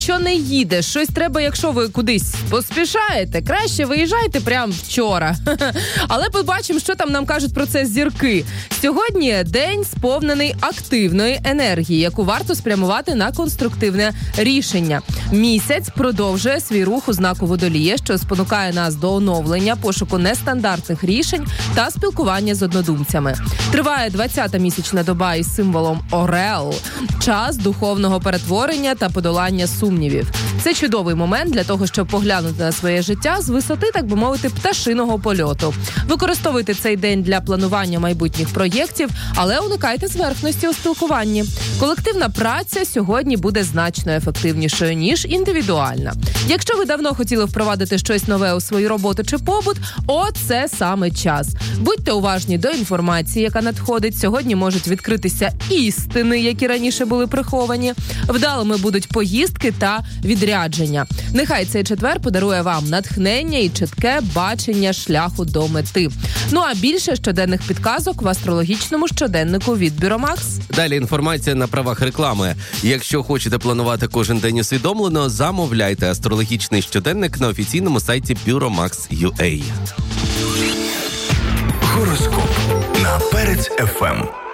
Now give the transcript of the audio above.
що не їде, щось треба, якщо ви кудись поспішаєте, краще виїжджайте прямо вчора. Але побачимо, що там нам кажуть про це зірки. Сьогодні день сповнений активної енергії, яку варто спрямувати на конструктивне рішення. Місяць продовжує свій рух у знаку Водолія, що спонукає нас до оновлення, пошуку нестандартних рішень та спілкування з однодумцями. Триває 20-та місячна доба із символом Орел, час духовного перетворення та подолання сумнівів. Це чудовий момент для того, щоб поглянути на своє життя з висоти, так би мовити, пташиного польоту. Використовуйте цей день для планування майбутніх проєктів, але уникайте зверхності у спілкуванні. Колективна праця сьогодні буде значно ефективнішою, ніж індивідуальна. Якщо ви давно хотіли впровадити щось нове у свою роботу чи побут, це саме час. Будьте уважні до інформації, яка надходить. Сьогодні можуть відкритися істини, які раніше були приховані. Вдалими будуть поїздки та відрядження. Нехай цей четвер подарує вам натхнення і чітке бачення шляху до мети. Ну а більше щоденних підказок в астрологічному щоденнику від Бюромакс. Далі інформація на правах реклами. Якщо хочете планувати кожен день усвідомлено, замовляйте астрологічний щоденник на офіційному сайті Buromax.ua. Гороскоп на Перець ФМ.